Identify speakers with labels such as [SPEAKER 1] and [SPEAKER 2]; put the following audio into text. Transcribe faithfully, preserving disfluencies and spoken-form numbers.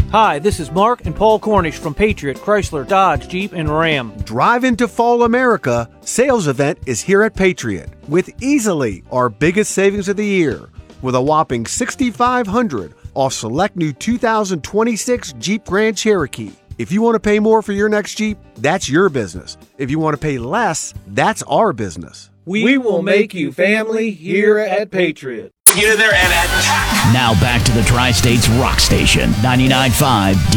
[SPEAKER 1] Hi, this is Mark and Paul Cornish from Patriot, Chrysler, Dodge, Jeep, and Ram.
[SPEAKER 2] Drive into Fall America sales event is here at Patriot with easily our biggest savings of the year with a whopping six thousand five hundred dollars off select new two thousand twenty-six Jeep Grand Cherokee. If you want to pay more for your next Jeep, that's your business. If you want to pay less, that's our business.
[SPEAKER 1] We will make you family here at Patriot.
[SPEAKER 3] Get in there and attack.
[SPEAKER 4] Now back to the Tri-States Rock Station, ninety-nine point five